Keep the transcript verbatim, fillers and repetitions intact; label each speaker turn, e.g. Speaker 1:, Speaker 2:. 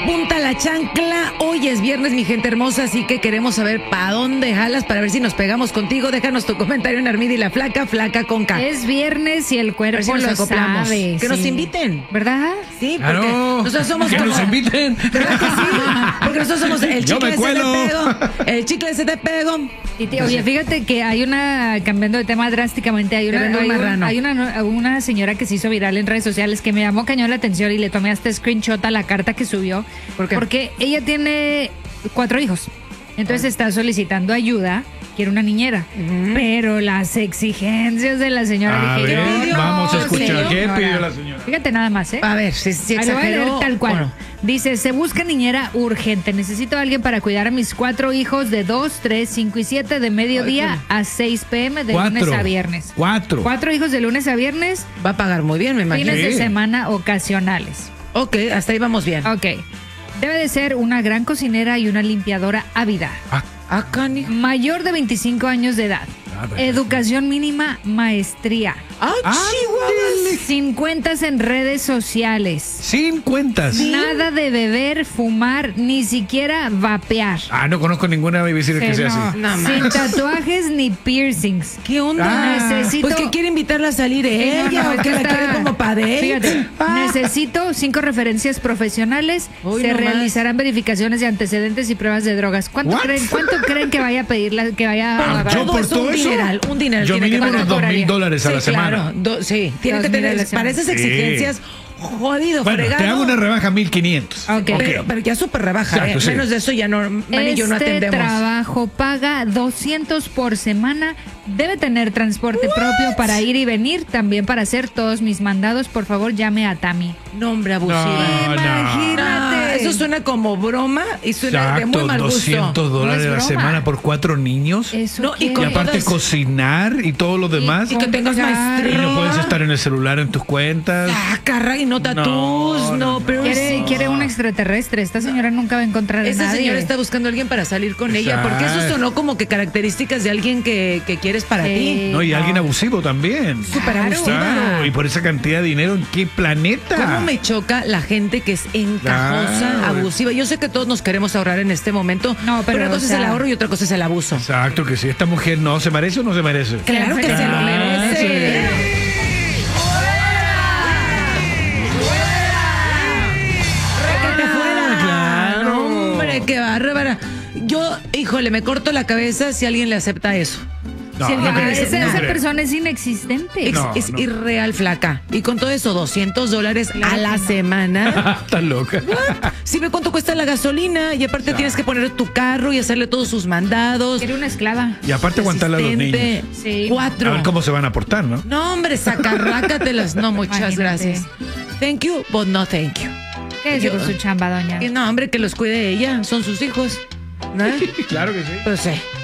Speaker 1: punta la chancla. Hoy es viernes, mi gente hermosa, así que queremos saber para dónde jalas para ver si nos pegamos contigo. Déjanos tu comentario en Armida y la Flaca, Flaca con K.
Speaker 2: Es viernes y el cuerpo
Speaker 1: A ver si nos
Speaker 2: lo
Speaker 1: acoplamos.
Speaker 2: sabe.
Speaker 1: Que nos
Speaker 2: sí.
Speaker 1: inviten.
Speaker 2: ¿Verdad?
Speaker 1: Sí, porque
Speaker 3: Claro.
Speaker 1: nosotros somos
Speaker 3: Que
Speaker 1: como...
Speaker 3: nos inviten.
Speaker 1: ¿Verdad que sí? Porque nosotros somos el
Speaker 3: Yo
Speaker 1: chicle
Speaker 3: me
Speaker 1: ese te
Speaker 3: cuelo.
Speaker 1: pego. El chicle ese te pego.
Speaker 2: Y te- oye, fíjate que hay una, cambiando de tema drásticamente, hay
Speaker 1: Te
Speaker 2: una,
Speaker 1: vendo un
Speaker 2: hay, un-
Speaker 1: marrano.
Speaker 2: hay una, una señora que se hizo viral en redes sociales que me llamó cañón la atención y le tomé hasta screenshot a la carta que subió.
Speaker 1: ¿Por qué?
Speaker 2: Porque ella tiene cuatro hijos. Entonces está solicitando ayuda, quiere una niñera. Pero las exigencias de la señora,
Speaker 3: A
Speaker 2: dije,
Speaker 3: ver,
Speaker 2: "Dios,
Speaker 3: vamos a escuchar.
Speaker 2: señora".
Speaker 3: ¿Qué pidió la señora?
Speaker 2: Fíjate nada más, ¿eh?
Speaker 1: A ver, si, si
Speaker 2: Ahí lo voy a leer
Speaker 1: exageró.
Speaker 2: tal cual.
Speaker 1: Bueno,
Speaker 2: Dice, se busca niñera urgente. Necesito a alguien para cuidar a mis cuatro hijos de dos, tres, cinco y siete de mediodía a seis pm de lunes
Speaker 3: Cuatro.
Speaker 2: a viernes.
Speaker 3: Cuatro.
Speaker 2: Cuatro hijos de lunes a viernes,
Speaker 1: va a pagar muy bien, me imagino.
Speaker 2: fines de
Speaker 3: Sí.
Speaker 2: semana ocasionales.
Speaker 1: Ok, hasta ahí vamos bien.
Speaker 2: Ok. Debe de ser una gran cocinera y una limpiadora ávida.
Speaker 3: Ah,
Speaker 1: Ah, cani.
Speaker 2: Mayor de veinticinco años de edad.
Speaker 3: Ah, bueno.
Speaker 2: Educación mínima, maestría.
Speaker 1: Ah, chihuahuas.
Speaker 2: Sin cuentas en redes sociales.
Speaker 3: sin cuentas.
Speaker 2: Nada de beber, fumar, ni siquiera vapear.
Speaker 3: Ah, no conozco ninguna babysitter que
Speaker 2: Sí,
Speaker 3: sea
Speaker 2: no.
Speaker 3: así.
Speaker 1: No
Speaker 2: Sin
Speaker 1: manches.
Speaker 2: tatuajes ni piercings.
Speaker 1: ¿Qué onda?
Speaker 3: Ah.
Speaker 2: Necesito-
Speaker 1: Pues que quiere invitarla a salir
Speaker 2: Sí, no,
Speaker 1: ella
Speaker 2: no,
Speaker 1: o
Speaker 2: es
Speaker 1: que la
Speaker 2: está-
Speaker 1: quiere como para él.
Speaker 2: Fíjate,
Speaker 1: Ah.
Speaker 2: necesito cinco referencias profesionales.
Speaker 1: Uy,
Speaker 2: Se
Speaker 1: no más.
Speaker 2: realizarán verificaciones de antecedentes y pruebas de drogas. ¿Cuánto
Speaker 3: What?
Speaker 2: creen, cuánto creen que vaya a pedir la, que vaya a
Speaker 3: Ah,
Speaker 2: pagar?
Speaker 3: yo
Speaker 1: Todo
Speaker 3: por
Speaker 1: es
Speaker 3: todo
Speaker 1: un
Speaker 3: eso,
Speaker 1: dineral, un dineral
Speaker 3: yo
Speaker 1: tiene que
Speaker 3: mínimo
Speaker 1: pagar.
Speaker 3: unos dos mil dólares a
Speaker 1: Sí,
Speaker 3: la semana.
Speaker 1: claro. Do- sí, tiene
Speaker 2: Dos
Speaker 1: que
Speaker 2: mil
Speaker 1: tener
Speaker 2: a la
Speaker 1: para esas
Speaker 3: semana. Sí.
Speaker 1: exigencias jodido,
Speaker 3: Bueno,
Speaker 1: fregado.
Speaker 3: te hago una rebaja mil quinientos.
Speaker 2: Ok.
Speaker 1: Pero, pero ya súper rebaja,
Speaker 3: Exacto,
Speaker 1: ¿eh?
Speaker 3: sí.
Speaker 1: Menos de eso ya no, Manny y yo no
Speaker 2: Este
Speaker 1: atendemos.
Speaker 2: trabajo paga doscientos por semana. Debe tener transporte propio para ir y venir. También para hacer todos mis mandados. Por favor, llame a Tami.
Speaker 1: Nombre abusivo.
Speaker 3: No, no.
Speaker 2: Imagínate.
Speaker 1: Ah, eso suena como broma y suena de muy
Speaker 3: Exacto,
Speaker 1: mal gusto.
Speaker 3: doscientos dólares
Speaker 2: No
Speaker 3: a
Speaker 2: es
Speaker 3: la
Speaker 2: broma.
Speaker 3: semana por cuatro niños.
Speaker 2: Eso
Speaker 1: No, y
Speaker 3: Y
Speaker 1: con
Speaker 2: quiere.
Speaker 3: aparte
Speaker 1: todas-
Speaker 3: cocinar y todo lo demás.
Speaker 1: Y que tengas
Speaker 2: Comprar.
Speaker 3: Y
Speaker 1: maestría.
Speaker 3: no puedes estar en el celular en tus cuentas.
Speaker 1: Ah, carra, y no tatús, no,
Speaker 3: No, no,
Speaker 1: pero
Speaker 2: Quiere,
Speaker 1: sí.
Speaker 2: quiere un extraterrestre. Esta señora nunca va a encontrar a
Speaker 1: Esa
Speaker 2: nadie.
Speaker 1: señora está buscando a alguien para salir con ella, porque eso
Speaker 3: Exacto.
Speaker 1: sonó como que características de alguien que, que quieres para
Speaker 2: Sí.
Speaker 1: ti.
Speaker 3: No, y
Speaker 2: no.
Speaker 3: alguien abusivo también.
Speaker 1: Súper
Speaker 2: Claro.
Speaker 1: abusiva.
Speaker 3: Claro, y por esa cantidad de dinero, ¿en qué planeta?
Speaker 1: ¿Cómo me choca la gente que es encajosa,
Speaker 3: Claro.
Speaker 1: abusiva? Yo sé que todos nos queremos ahorrar en este momento,
Speaker 2: No, pero,
Speaker 1: una cosa
Speaker 2: o sea-
Speaker 1: es el ahorro y otra cosa es el abuso.
Speaker 3: Exacto, que si esta mujer no se merece o no se merece.
Speaker 1: Claro que se lo
Speaker 2: Claro.
Speaker 1: merece. ¡Réquete fuera!
Speaker 3: Claro.
Speaker 1: Hombre, qué bárbara. Yo, híjole, me corto la cabeza si alguien le acepta eso.
Speaker 3: No,
Speaker 2: Sí,
Speaker 3: no
Speaker 2: ah,
Speaker 3: creo.
Speaker 2: esa,
Speaker 3: No
Speaker 2: esa
Speaker 3: creo.
Speaker 2: persona es inexistente.
Speaker 1: Es,
Speaker 3: No,
Speaker 1: es
Speaker 3: no.
Speaker 1: irreal, flaca. Y con todo eso, doscientos dólares
Speaker 2: Claro
Speaker 1: a la
Speaker 2: que no.
Speaker 1: semana.
Speaker 3: Estás loca.
Speaker 1: Si ve cuánto cuesta la gasolina y aparte tienes que poner tu carro y hacerle todos sus mandados.
Speaker 2: Quiere una esclava.
Speaker 3: Y aparte aguantarle a los
Speaker 1: Asistente.
Speaker 3: niños.
Speaker 2: Sí.
Speaker 3: A
Speaker 1: Cuatro.
Speaker 3: ver cómo se van a portar, ¿no?
Speaker 1: No, hombre, sacarrácatelas. No, muchas
Speaker 2: Imagínate.
Speaker 1: gracias. Thank you, but no thank you.
Speaker 2: Quédese
Speaker 1: Yo-
Speaker 2: con su chamba, doña.
Speaker 1: Y no, hombre, que los cuide ella. Son sus hijos. ¿No?
Speaker 3: Claro que sí.
Speaker 1: Pues sí.